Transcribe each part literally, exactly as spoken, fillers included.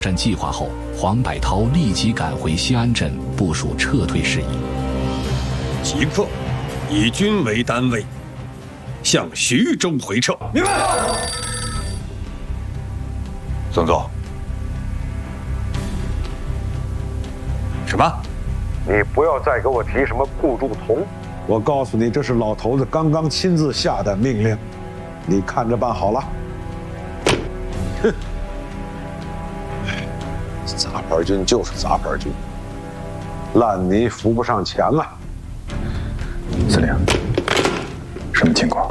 战计划后，黄百韬立即赶回新安镇部署撤退事宜。 即刻以军为单位，向徐州回撤。 明白。 孙总，什么？ 你不要再给我提什么顾祝同。 我告诉你，这是老头子刚刚亲自下的命令，你看着办好了。哼。 杂牌军就是杂牌军，烂泥扶不上墙啊！ 司令，什么情况？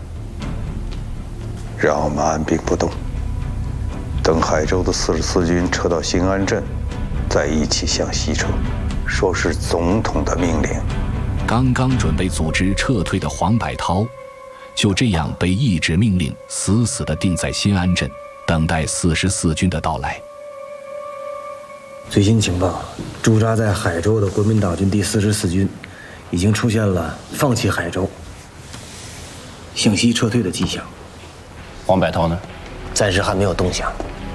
让我们按兵不动，等海州的四十四军撤到新安镇，再一起向西撤。说是总统的命令。 刚刚准备组织撤退的黄百韬，就这样被一纸命令死死地定在新安镇，等待四十四军的到来。 最新情报，驻扎在海州的国民党军第四十四军，已经出现了放弃海州、向西撤退的迹象。 黄百韬呢？ 暂时还没有动向。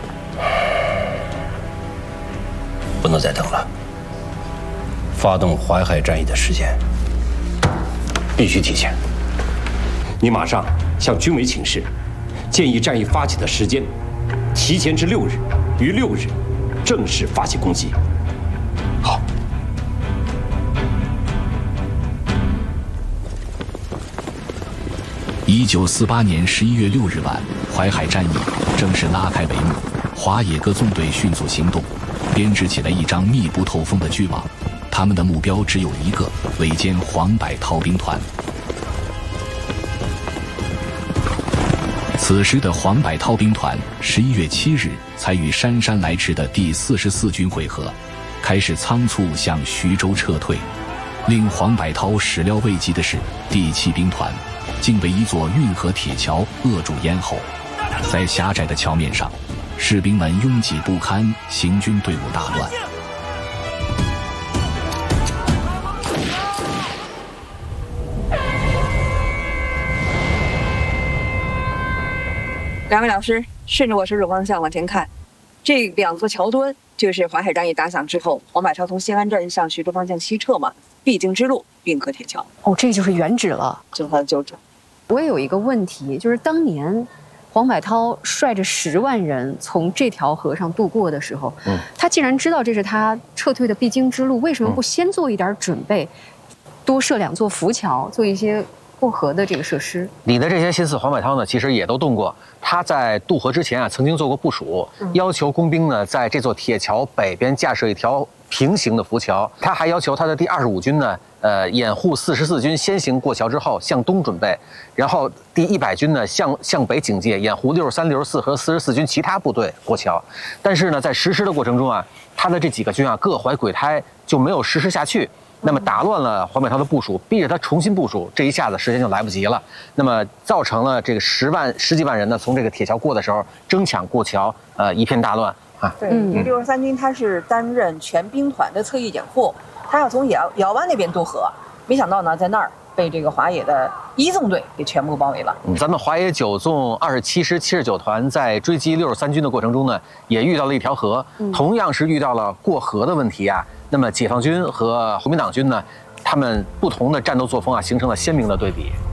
不能再等了。发动淮海战役的时间必须提前。 你马上向军委请示，建议战役发起的时间提前至六日，于六日。 正式发起攻击。 好。 一九四八年十一月六日晚，淮海战役正式拉开帷幕。华野各纵队迅速行动，编织起了一张密不透风的巨网。他们的目标只有一个：围歼黄百韬兵团。此时的黄百韬兵团，十一月七日才与姗姗来迟的第四十四军会合，开始仓促向徐州撤退。令黄百韬始料未及的是，第七兵团竟被一座运河铁桥扼住咽喉。在狭窄的桥面上，士兵们拥挤不堪，行军队伍大乱。 两位老师，顺着我手指方向往前看，这两座桥墩就是淮海战役打响之后，黄百韬从新安镇向徐州方向西撤嘛，必经之路运河铁桥。 哦，这就是原址了， 就是它的旧址。 我也有一个问题，就是当年黄百韬率着十万人从这条河上渡过的时候，嗯，他既然知道这是他撤退的必经之路，为什么不先做一点准备，嗯、多设两座浮桥，做一些？ 过河的这个设施， 你的这些心思，黄百韬呢，其实也都动过。他在渡河之前啊，曾经做过部署，嗯、要求工兵呢，在这座铁桥北边架设一条平行的浮桥。他还要求他的第二十五军呢，呃，掩护四十四军先行过桥之后向东准备，然后第一百军呢向向北警戒，掩护六十三、六十四和四十四军其他部队过桥。但是呢，在实施的过程中啊，他的这几个军啊各怀鬼胎，就没有实施下去。 那么打乱了黄百韬的部署，逼着他重新部署，这一下子时间就来不及了。那么造成了这个十万十几万人呢，从这个铁桥过的时候争抢过桥，呃，一片大乱啊。 对，因为六十三军他是担任全兵团的侧翼掩护，他要从姚姚湾那边渡河，没想到呢，在那儿被这个华野的一纵队给全部包围了。 嗯、咱们华野九纵二十七师七十九团在追击六十三军的过程中呢，也遇到了一条河，嗯、同样是遇到了过河的问题啊。 那么，解放军和国民党军呢，他们不同的战斗作风啊，形成了鲜明的对比。